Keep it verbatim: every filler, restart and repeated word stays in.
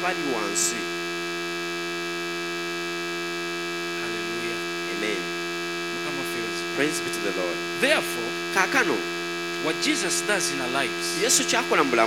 abali wansi. Hallelujah. Amen. Mukama feels. Praise be to the Lord. Therefore, Kaakano what Jesus does in our lives Yesu kyakola mu bulamu